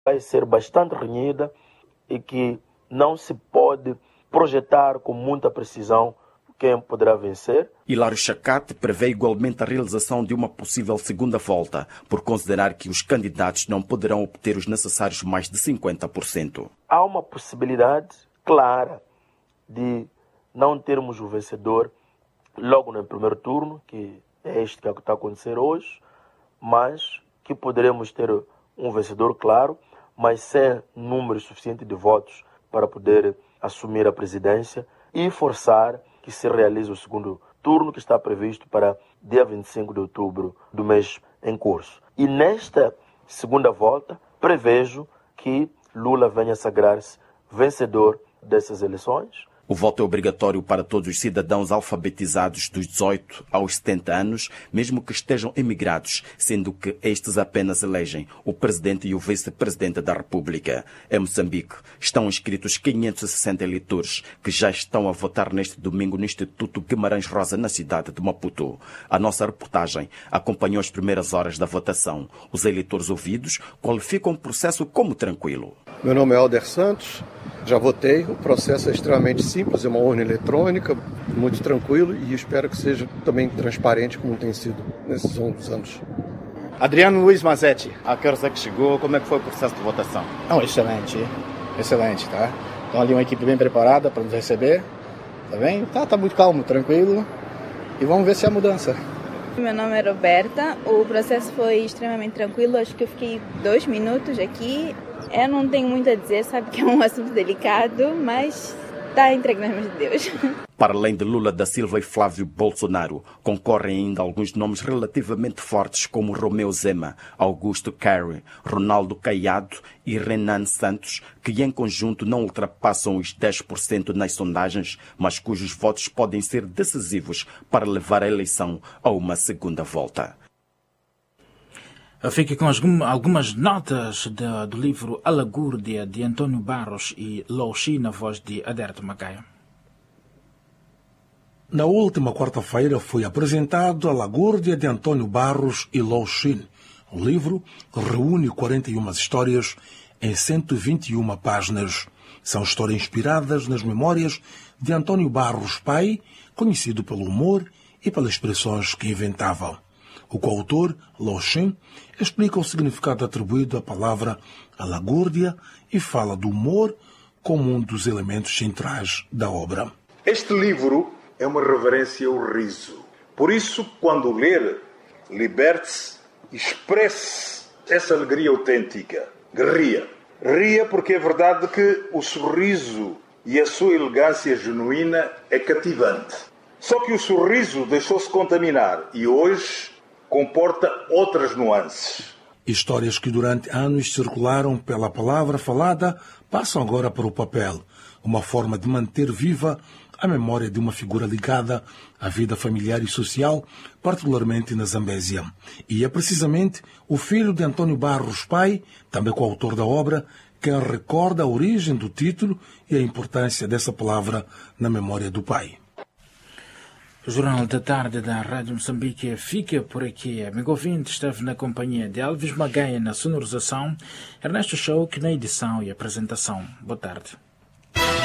vai ser bastante renhida e que não se pode projetar com muita precisão quem poderá vencer. Hilário Chacate prevê igualmente a realização de uma possível segunda volta, por considerar que os candidatos não poderão obter os necessários mais de 50%. Há uma possibilidade clara de não termos o vencedor logo no primeiro turno, que é este que está a acontecer hoje, mas que poderemos ter um vencedor claro, mas sem número suficiente de votos para poder assumir a presidência e forçar que se realize o segundo turno, que está previsto para dia 25 de outubro do mês em curso. E nesta segunda volta, prevejo que Lula venha sagrar-se vencedor dessas eleições. O voto é obrigatório para todos os cidadãos alfabetizados dos 18 aos 70 anos, mesmo que estejam emigrados, sendo que estes apenas elegem o presidente e o vice-presidente da República. Em Moçambique, estão inscritos 560 eleitores que já estão a votar neste domingo no Instituto Guimarães Rosa, na cidade de Maputo. A nossa reportagem acompanhou as primeiras horas da votação. Os eleitores ouvidos qualificam o processo como tranquilo. Meu nome é Alder Santos, já votei, o processo é extremamente simples, é uma urna eletrônica, muito tranquilo e espero que seja também transparente como tem sido nesses longos anos. Adriano Luiz Mazetti, a que horas é que chegou, como é que foi o processo de votação? Excelente, tá? Então ali uma equipe bem preparada para nos receber, tá bem? Tá muito calmo, tranquilo e vamos ver se há mudança. Meu nome é Roberta, o processo foi extremamente tranquilo, acho que eu fiquei 2 minutos aqui. Eu não tenho muito a dizer, sabe que é um assunto delicado, mas está entregue nas mãos de Deus. Para além de Lula da Silva e Flávio Bolsonaro, concorrem ainda alguns nomes relativamente fortes como Romeu Zema, Augusto Carey, Ronaldo Caiado e Renan Santos, que em conjunto não ultrapassam os 10% nas sondagens, mas cujos votos podem ser decisivos para levar a eleição a uma segunda volta. Fica com algumas notas do livro A Lagúrdia, de Antônio Barros e Louxi, na voz de Aderto Macaia. Na última quarta-feira foi apresentado A Lagúrdia, de Antônio Barros e Louxi. O livro reúne 41 histórias em 121 páginas. São histórias inspiradas nas memórias de Antônio Barros pai, conhecido pelo humor e pelas expressões que inventava. O coautor, Louxi, explica o significado atribuído à palavra alagúrdia e fala do humor como um dos elementos centrais da obra. Este livro é uma reverência ao riso. Por isso, quando ler, liberte-se, expresse essa alegria autêntica. Ria. Ria porque é verdade que o sorriso e a sua elegância genuína é cativante. Só que o sorriso deixou-se contaminar e hoje comporta outras nuances. Histórias que durante anos circularam pela palavra falada passam agora para o papel, uma forma de manter viva a memória de uma figura ligada à vida familiar e social, particularmente na Zambésia. E é precisamente o filho de Antônio Barros pai, também coautor da obra, quem recorda a origem do título e a importância dessa palavra na memória do pai. O Jornal da Tarde da Rádio Moçambique fica por aqui. Amigo ouvinte, esteve na companhia de Alves Magaia na sonorização, Ernesto Show na edição e apresentação. Boa tarde.